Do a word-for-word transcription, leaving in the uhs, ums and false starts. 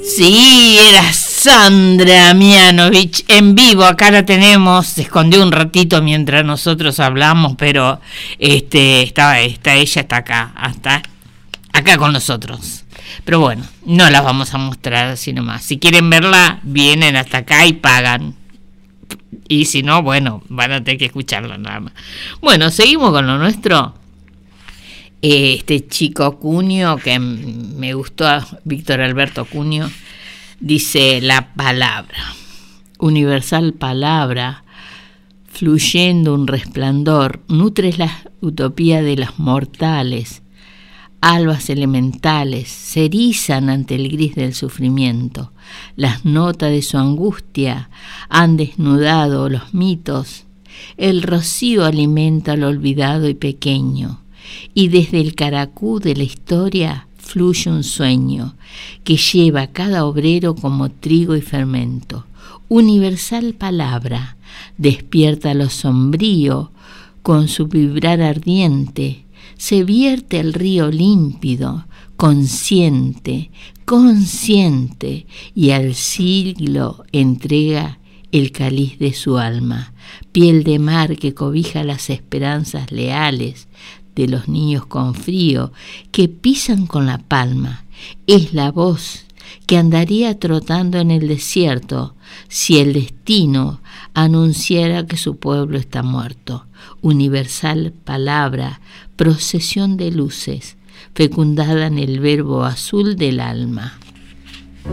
Sí, era Sandra Mianovich en vivo. Acá la tenemos. Se escondió un ratito mientras nosotros hablamos, pero este está, está ella está acá, hasta acá con nosotros. Pero bueno, no las vamos a mostrar así nomás. Si quieren verla, vienen hasta acá y pagan. Y si no, bueno, van a tener que escucharla nada más. Bueno, seguimos con lo nuestro. Este chico Cunio, que me gustó, Víctor Alberto Cunio, dice: la palabra, universal palabra, fluyendo un resplandor, nutres la utopía de las mortales, albas elementales, se erizan ante el gris del sufrimiento, las notas de su angustia han desnudado los mitos, el rocío alimenta lo olvidado y pequeño, y desde el caracú de la historia fluye un sueño que lleva a cada obrero como trigo y fermento. Universal palabra, despierta lo sombrío con su vibrar ardiente, se vierte el río límpido, consciente, consciente, y al siglo entrega el cáliz de su alma, piel de mar que cobija las esperanzas leales de los niños con frío que pisan con la palma. Es la voz que andaría trotando en el desierto si el destino anunciara que su pueblo está muerto. Universal palabra, procesión de luces, fecundada en el verbo azul del alma.